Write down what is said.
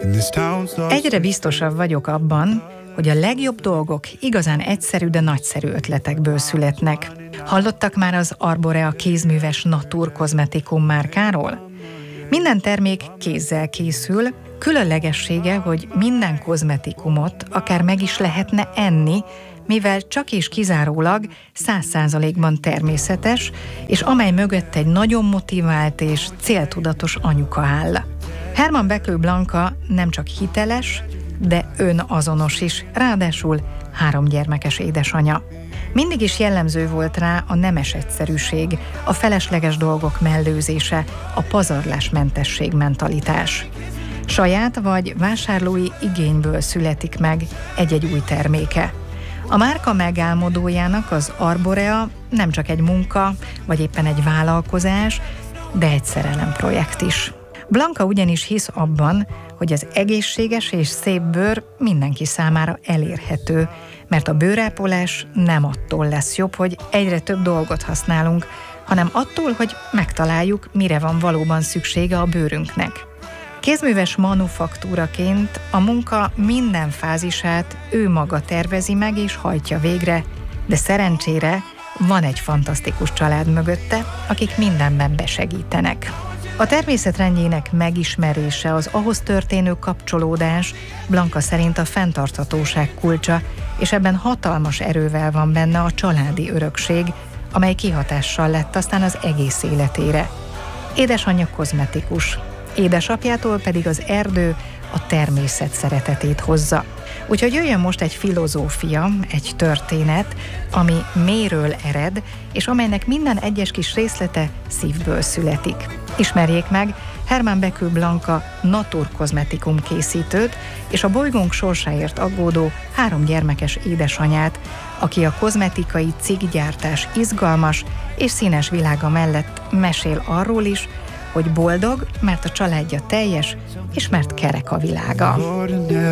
Egyre biztosabb vagyok abban, hogy a legjobb dolgok igazán egyszerű, de nagyszerű ötletekből születnek. Hallottak már az Arborea kézműves Natur kozmetikum márkáról? Minden termék kézzel készül, különlegessége, hogy minden kozmetikumot akár meg is lehetne enni, mivel csak és kizárólag 100%-ban természetes, és amely mögött egy nagyon motivált és céltudatos anyuka áll. Herman Bekő Blanka nem csak hiteles, de önazonos is, ráadásul 3 gyermekes édesanya. Mindig is jellemző volt rá a nemes egyszerűség, a felesleges dolgok mellőzése, a pazarlásmentesség mentalitás. Saját vagy vásárlói igényből születik meg egy-egy új terméke. A márka megálmodójának az Arborea nem csak egy munka, vagy éppen egy vállalkozás, de egy szerelemprojekt is. Blanka ugyanis hisz abban, hogy az egészséges és szép bőr mindenki számára elérhető, mert a bőrápolás nem attól lesz jobb, hogy egyre több dolgot használunk, hanem attól, hogy megtaláljuk, mire van valóban szüksége a bőrünknek. Kézműves manufaktúraként a munka minden fázisát ő maga tervezi meg és hajtja végre, de szerencsére van egy fantasztikus család mögötte, akik mindenben besegítenek. A természet rendjének megismerése, az ahhoz történő kapcsolódás Blanka szerint a fenntarthatóság kulcsa, és ebben hatalmas erővel van benne a családi örökség, amely kihatással lett aztán az egész életére. Édesanyja kozmetikus, édesapjától pedig az erdő a természet szeretetét hozza. Úgyhogy jöjjön most egy filozófia, egy történet, ami mélyről ered, és amelynek minden egyes kis részlete szívből születik. Ismerjék meg Herman Bekő Blanka Natur kozmetikum készítőt és a bolygónk sorsáért aggódó 3 gyermekes édesanyát, aki a kozmetikai cikkgyártás izgalmas és színes világa mellett mesél arról is, hogy boldog, mert a családja teljes, és mert kerek a világa.